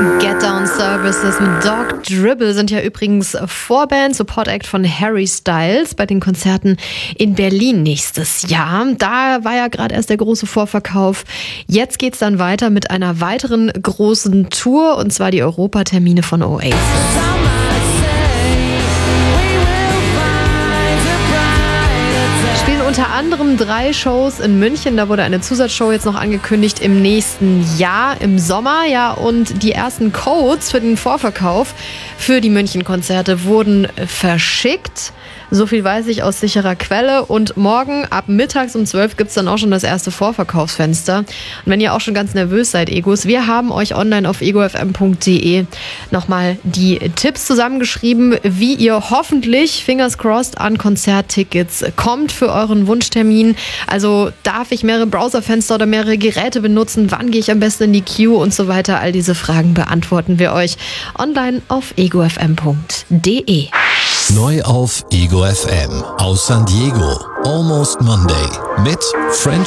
Get Down Services mit Dog Dribble sind ja übrigens Vorband, Support Act von Harry Styles bei den Konzerten in Berlin nächstes Jahr. Da war ja gerade erst der große Vorverkauf. Jetzt geht's dann weiter mit einer weiteren großen Tour, und zwar die Europatermine von Oasis. Unter anderem 3 Shows in München. Da wurde eine Zusatzshow jetzt noch angekündigt im nächsten Jahr, im Sommer. Ja, und die ersten Codes für den Vorverkauf für die München-Konzerte wurden verschickt. So viel weiß ich aus sicherer Quelle. Und morgen ab mittags um 12 gibt es dann auch schon das erste Vorverkaufsfenster. Und wenn ihr auch schon ganz nervös seid, Egos, wir haben euch online auf egofm.de nochmal die Tipps zusammengeschrieben, wie ihr hoffentlich, fingers crossed, an Konzerttickets kommt für euren Wunschtermin. Also darf ich mehrere Browserfenster oder mehrere Geräte benutzen? Wann gehe ich am besten in die Queue und so weiter? All diese Fragen beantworten wir euch online auf egofm.de. Neu auf Ego FM aus San Diego. Almost Monday mit French